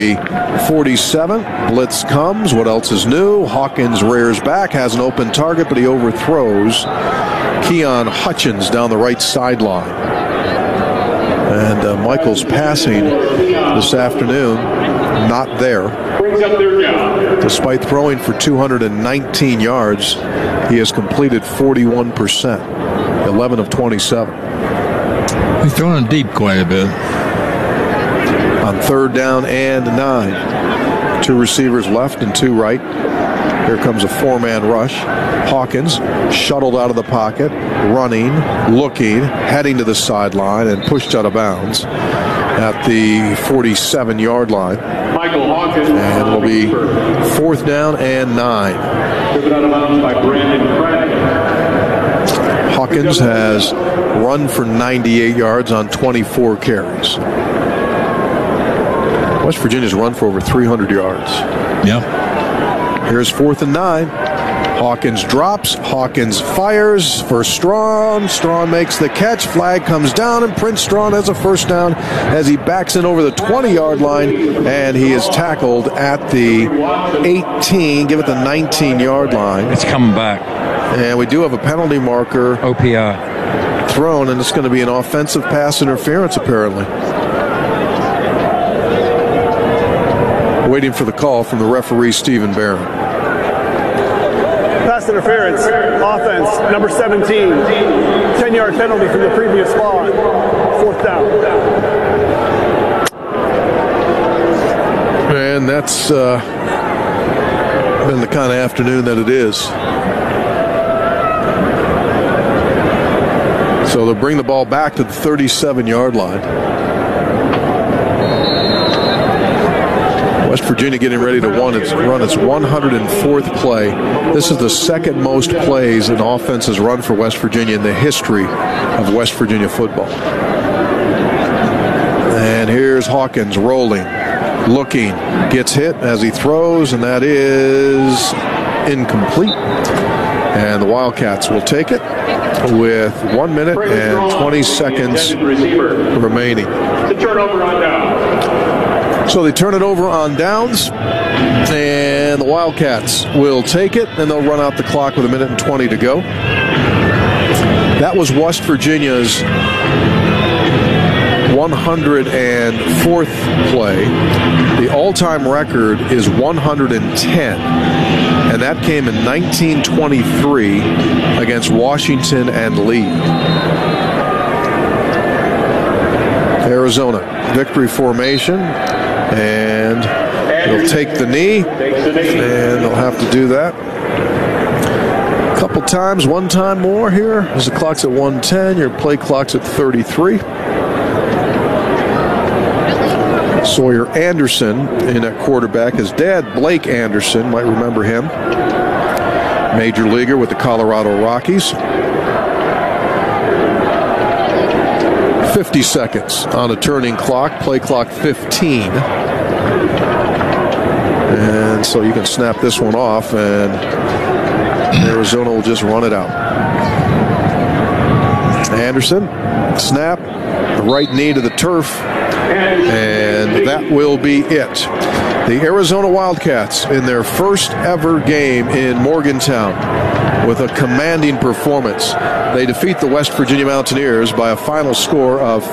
47. Blitz comes. What else is new? Hawkins rears back, has an open target, but he overthrows Keon Hutchins down the right sideline. And Michael's passing this afternoon, not there. Despite throwing for 219 yards, he has completed 41%, 11 of 27. He's throwing deep quite a bit. On 3rd down and 9. 2 receivers left and 2 right. Here comes a 4-man rush. Hawkins shuttled out of the pocket, running, looking, heading to the sideline, and pushed out of bounds at the 47-yard line. Michael Hawkins. And it'll be 4th down and 9. Driven out of bounds by Brandon Craig. Hawkins has run for 98 yards on 24 carries. West Virginia's run for over 300 yards. Yeah. Here's 4th and 9. Hawkins drops. Hawkins fires for Strawn. Strawn makes the catch. Flag comes down, and Prince Strawn has a first down as he backs in over the 20-yard line, and he is tackled at the 18, give it the 19-yard line. It's coming back. And we do have a penalty marker. OPI. Thrown, and it's going to be an offensive pass interference, apparently. Waiting for the call from the referee, Stephen Barron. Pass interference, offense, number 17. 10-yard penalty from the previous spot. 4th down. And that's been the kind of afternoon that it is. So they'll bring the ball back to the 37-yard line. West Virginia getting ready to run its 104th play. This is the second most plays an offense has run for West Virginia in the history of West Virginia football. And here's Hawkins rolling, looking, gets hit as he throws, and that is incomplete. And the Wildcats will take it with 1 minute and 20 seconds remaining. The turnover on down. So they turn it over on downs, and the Wildcats will take it, and they'll run out the clock with 1 minute and 20 to go. That was West Virginia's 104th play. The all-time record is 110, and that came in 1923 against Washington and Lee. Arizona, victory formation. And they'll take the knee, and they'll have to do that a couple times, one time more here, as the clock's at 1:10, your play clock's at 33. Sawyer Anderson in at quarterback. His dad, Blake Anderson, might remember him. Major leaguer with the Colorado Rockies. 50 seconds on a turning clock, play clock 15. And so you can snap this one off, and Arizona will just run it out. Anderson, snap, the right knee to the turf, and that will be it. The Arizona Wildcats in their first ever game in Morgantown with a commanding performance. They defeat the West Virginia Mountaineers by a final score of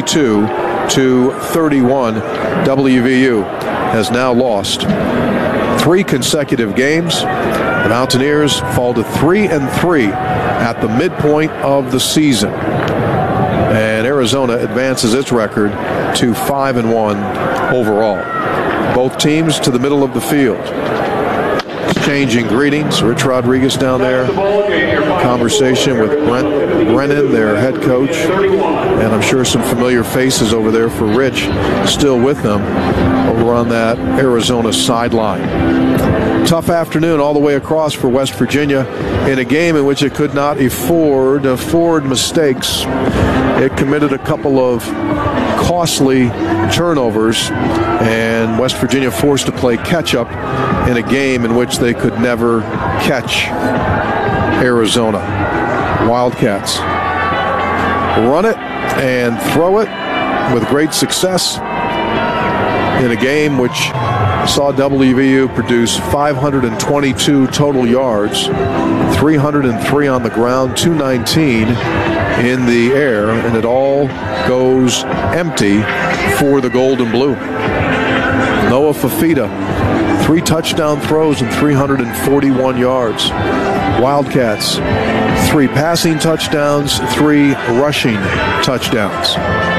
52-31. WVU has now lost 3 consecutive games. The Mountaineers fall to 3-3 at the midpoint of the season. And Arizona advances its record to 5-1 overall. Both teams to the middle of the field. Exchanging greetings. Rich Rodriguez down there. Conversation with Brent Brennan, their head coach. And I'm sure some familiar faces over there for Rich still with them over on that Arizona sideline. Tough afternoon all the way across for West Virginia in a game in which it could not afford mistakes. It committed a couple of costly turnovers, and West Virginia forced to play catch-up in a game in which they could never catch Arizona. Wildcats run it and throw it with great success. in a game which saw WVU produce 522 total yards, 303 on the ground, 219 in the air, and it all goes empty for the Gold and Blue. Noah Fafita, 3 touchdown throws and 341 yards. Wildcats, 3 passing touchdowns, 3 rushing touchdowns.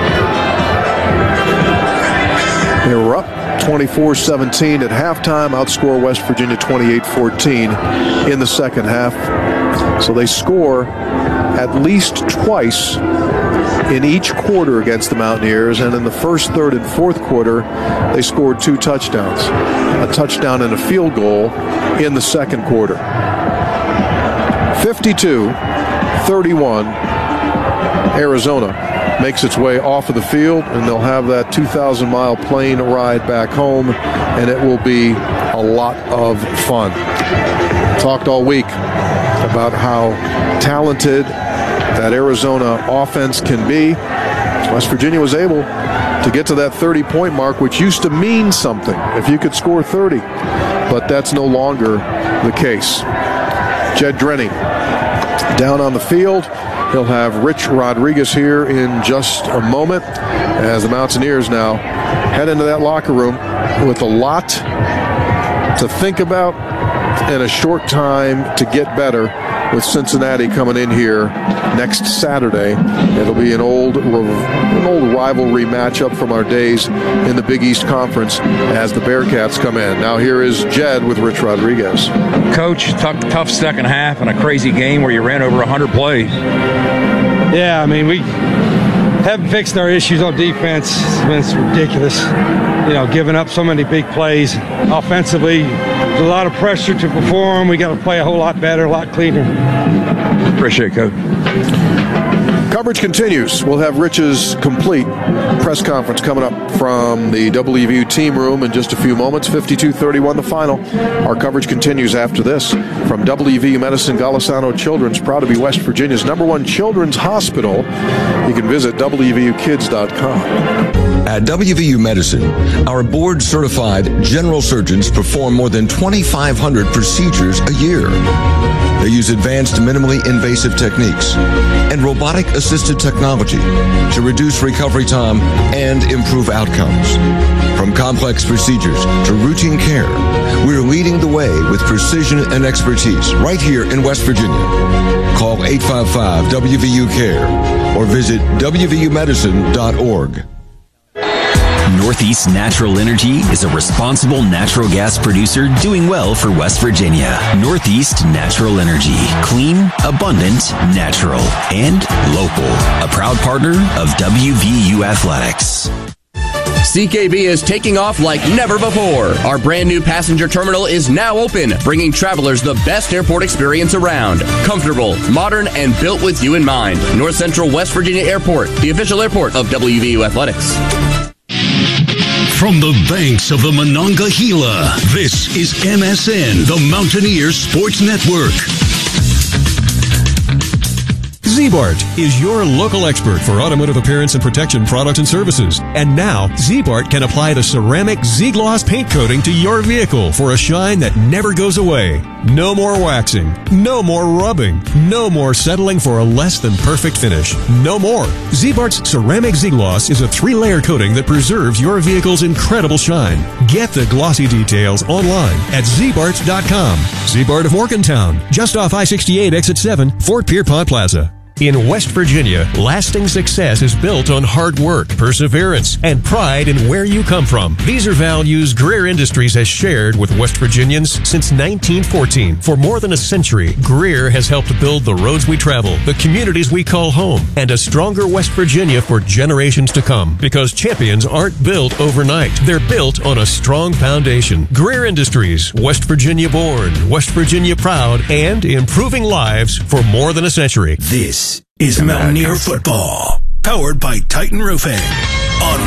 They were up 24-17 at halftime, outscore West Virginia 28-14 in the second half. So they score at least twice in each quarter against the Mountaineers, and in the first, third, and fourth quarter, they scored 2 touchdowns, a touchdown and a field goal in the second quarter. 52-31, Arizona makes its way off of the field, and they'll have that 2,000-mile plane ride back home, and it will be a lot of fun. Talked all week about how talented that Arizona offense can be. West Virginia was able to get to that 30-point mark, which used to mean something if you could score 30, but that's no longer the case. Jed Drenny down on the field. He'll have Rich Rodriguez here in just a moment as the Mountaineers now head into that locker room with a lot to think about and a short time to get better, with Cincinnati coming in here next Saturday. It'll be an old rivalry matchup from our days in the Big East Conference as the Bearcats come in. Now here is Jed with Rich Rodriguez. Coach, tough second half and a crazy game where you ran over 100 plays. Yeah, I mean, we haven't fixed our issues on defense. It's ridiculous. Giving up so many big plays. Offensively, there's a lot of pressure to perform. We got to play a whole lot better, a lot cleaner. Appreciate it, Coach. Coverage continues. We'll have Rich's complete press conference coming up from the WVU team room in just a few moments. 52-31 the final. Our coverage continues after this. From WVU Medicine, Golisano Children's, proud to be West Virginia's #1 children's hospital. You can visit WVUkids.com. At WVU Medicine, our board-certified general surgeons perform more than 2,500 procedures a year. They use advanced minimally invasive techniques and robotic-assisted technology to reduce recovery time and improve outcomes. From complex procedures to routine care, we're leading the way with precision and expertise right here in West Virginia. Call 855-WVU-CARE or visit WVUmedicine.org. Northeast Natural Energy is a responsible natural gas producer doing well for West Virginia. Northeast Natural Energy. Clean, abundant, natural, and local. A proud partner of WVU Athletics. CKB is taking off like never before. Our brand new passenger terminal is now open, bringing travelers the best airport experience around. Comfortable, modern, and built with you in mind. North Central West Virginia Airport, the official airport of WVU Athletics. From the banks of the Monongahela, this is MSN, the Mountaineers Sports Network. Z-Bart is your local expert for automotive appearance and protection products and services. And now, Z-Bart can apply the ceramic Z-Gloss paint coating to your vehicle for a shine that never goes away. No more waxing. No more rubbing. No more settling for a less than perfect finish. No more. Z-Bart's ceramic Z-Gloss is a 3-layer coating that preserves your vehicle's incredible shine. Get the glossy details online at zbart.com. Z-Bart of Morgantown, just off I-68 exit 7, Fort Pierpont Plaza. In West Virginia, lasting success is built on hard work, perseverance, and pride in where you come from. These are values Greer Industries has shared with West Virginians since 1914. For more than a century, Greer has helped build the roads we travel, the communities we call home, and a stronger West Virginia for generations to come. Because champions aren't built overnight. They're built on a strong foundation. Greer Industries, West Virginia born, West Virginia proud, and improving lives for more than a century. This is Mountaineer Football, powered by Titan Roofing on